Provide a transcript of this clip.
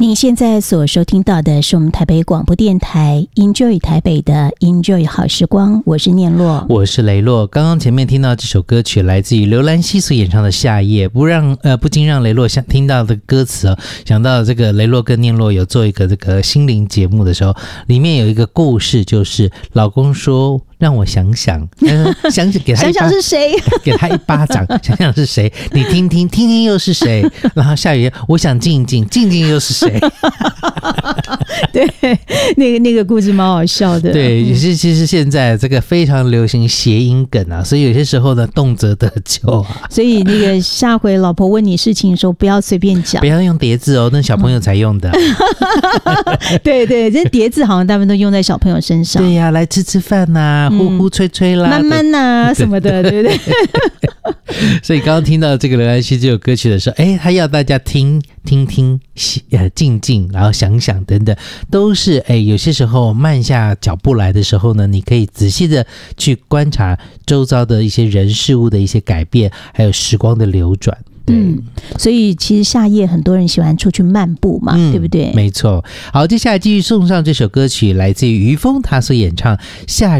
您现在所收听到的是我们台北广播电台 Enjoy 台北的 Enjoy 好时光，我是念洛， 我是雷洛。刚刚前面听到这首歌曲来自于刘兰希所演唱的《夏夜》，不禁让雷洛想听到的歌词想到这个雷洛跟念洛有做一个这个心灵节目的时候，里面有一个故事，就是老公说让我想想，想给他想想是谁， 给他一巴掌，想想是谁，你听听，听听又是谁，然后下雨，我想静一静，静静又是谁？ 对，那个故事蛮好笑的。 对，其实现在这个非常流行谐音梗啊，所以有些时候呢，动辄得咎啊。 所以那个下回老婆问你事情的时候，不要随便讲， 不要用叠字哦，那小朋友才用的。 对对，这叠字好像大部分都用在小朋友身上。 对呀，来吃吃饭呐，呼呼吹吹啦， 慢慢呐什么的，对不对？ 所以刚刚听到这个刘兰希这首歌曲的时候，他要大家听听听，静静，然后想想等等，都是有些时候慢下脚步来的时候呢，你可以仔细的去观察周遭的一些人事物的一些改变，还有时光的流转。 所以其实夏夜很多人喜欢出去漫步嘛，对不对？ 没错。好，接下来继续送上这首歌曲，来自于于峰他所演唱《夏